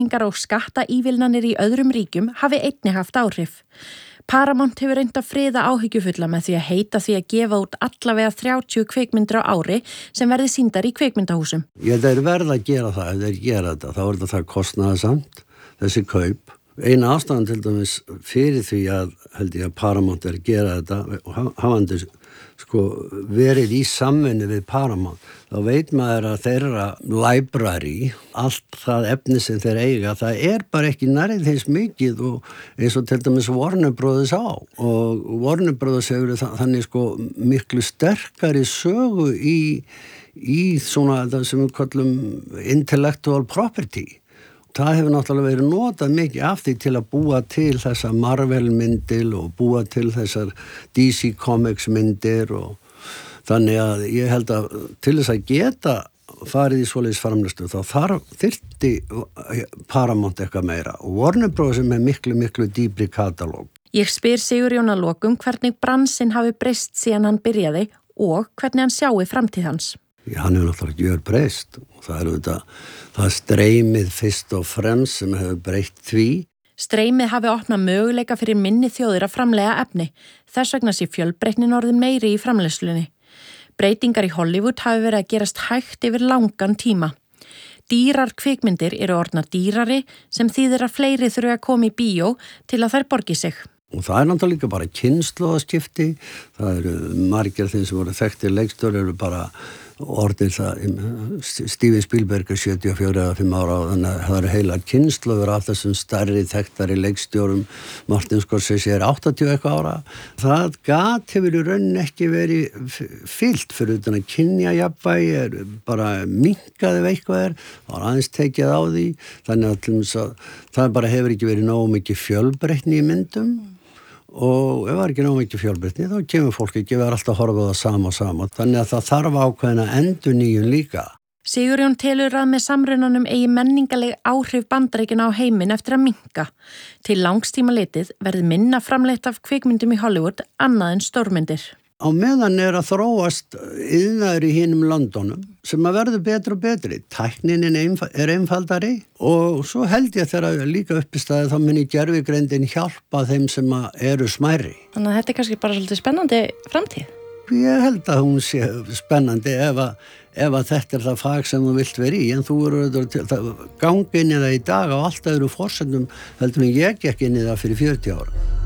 Skattlagningar og skattaívilnanir í öðrum ríkjum hafi einnig haft áhrif. Paramount hefur reynt að friða áhyggjufulla með því að heita því að gefa út allavega 30 kvikmyndir á ári sem verði sýndar í kvikmyndahúsum. Það verð að gera það, ef þeir gera þetta, þá er það kostnaðarsamt, þessi kaup. Eina ástæðan til dæmis fyrir því að held ég að Paramount er að gera þetta og hafandi verið í samvinnu við Paramount, þá veit maður að þeirra library, allt það efni sem þeir eiga, það er bara ekki nærið þess mikið og eins og til dæmis Warner Brothers á. Og Warner Brothers hefur þannig miklu sterkari sögu í svona það sem við kallum intellectual property. Það hefur náttúrulega verið notað mikið af því til að búa til þessar Marvel-myndir og búa til þessar DC Comics-myndir og þannig að ég held að til þess að geta farið í svoleiðis framleiðslu þá þyrfti Paramount eitthvað meira og Warner Bros. Er með miklu dýpri katalóg. Ég spyr Sigurjón að lokum hvernig bransinn hafi breyst síðan hann byrjaði og hvernig hann sjái framtíð hans. Hann hefur náttúrulega gjörbreyst og það streymið fyrst og fremst sem hefur breytt því. Streymið hafi opnað möguleika fyrir minni þjóðir að framleiða efni. Þess vegna sé fjölbreytnin orðin meiri í framleiðslunni. Breytingar í Hollywood hafi verið að gerast hægt yfir langan tíma. Dýrar kvikmyndir eru orðnar dýrari sem þýðir að fleiri þurfa að koma í bíó til að þær borgi sig. Og það náttúrulega líka bara kynslóðaskipti. Það eru margir þeim sem voru þekktir leikstjórar eru bara orðin það, Steven Spielberg er 74 eða 5 ára og þannig að það eru heila kynslóður af þessum stærri þekktari leikstjórum. Martin Scorsese er 80 eitthvað ára. Það gat hefur í rauninni ekki verið fyllt fyrir utan að kynjajafnvægi er bara minnkaði eitthvað það var aðeins tekið á því þannig að til dæmis að það bara hefur ekki verið nógu mikið fjölbreytni í myndum. Og ef það er ekki nóg mikið fjölbreytni þá kemur fólk ekki verið alltaf að horfa á það sama þannig að það þarf ákveðna endurnýjun líka. Sigurjón telur að með samrunanum eigi menningaleg áhrif Bandaríkjanna á heiminn eftir að minnka. Til langstíma litið verði minna framleitt af kvikmyndum í Hollywood annað en stórmyndir. Á meðan er að þróast iðnaður í hinum löndunum sem að verður betri og betri. Tæknin er einfaldari og svo held ég þegar líka uppistæði þá muni gervigreindin hjálpa þeim sem eru smærri. Þannig að þetta er kannski bara svolítið spennandi framtíð? Ég held að hún sé spennandi ef að þetta er það fag sem þú vilt vera í en þú eru gangið inn í það í dag á allt öðru forsendum heldur en ég gekk inn í það fyrir 40 ára.